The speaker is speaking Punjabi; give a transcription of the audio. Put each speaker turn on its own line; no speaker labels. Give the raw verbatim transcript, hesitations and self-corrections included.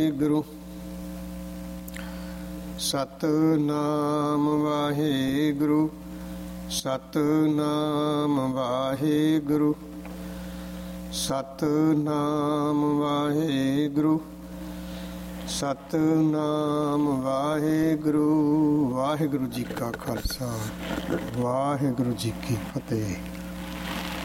ਗੁਰੂ ਸਤਿਨਾਮ ਵਾਹਿਗੁਰੂ ਸਤਿਨਾਮ ਵਾਹਿਗੁਰੂ ਸਤਿਨਾਮ ਵਾਹਿਗੁਰੂ ਸਤਿਨਾਮ ਵਾਹਿਗੁਰੂ। ਵਾਹਿਗੁਰੂ ਜੀ ਕਾ ਖਾਲਸਾ ਵਾਹਿਗੁਰੂ ਜੀ ਕੀ ਫਤਿਹ।